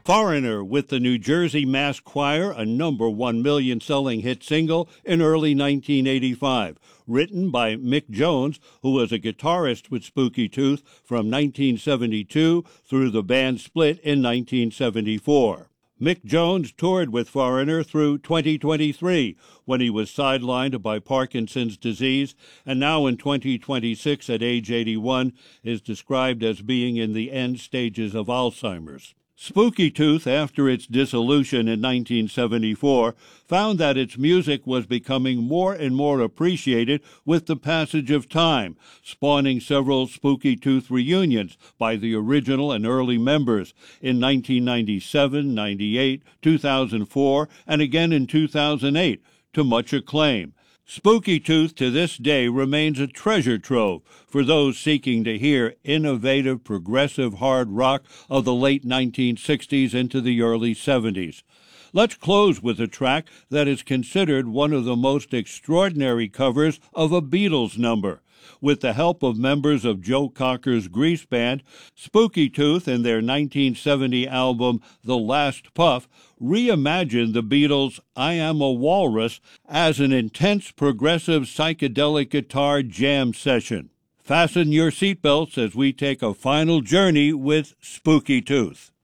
Foreigner with the New Jersey Mass Choir, a number 1 million selling hit single in early 1985, written by Mick Jones, who was a guitarist with Spooky Tooth from 1972 through the band split in 1974. Mick Jones toured with Foreigner through 2023, when he was sidelined by Parkinson's disease, and now in 2026 at age 81 is described as being in the end stages of Alzheimer's. Spooky Tooth, after its dissolution in 1974, found that its music was becoming more and more appreciated with the passage of time, spawning several Spooky Tooth reunions by the original and early members in 1997, 98, 2004, and again in 2008, to much acclaim. Spooky Tooth to this day remains a treasure trove for those seeking to hear innovative, progressive hard rock of the late 1960s into the early 70s. Let's close with a track that is considered one of the most extraordinary covers of a Beatles number. With the help of members of Joe Cocker's Grease Band, Spooky Tooth, in their 1970 album The Last Puff, reimagined the Beatles' I Am a Walrus as an intense progressive psychedelic guitar jam session. Fasten your seatbelts as we take a final journey with Spooky Tooth.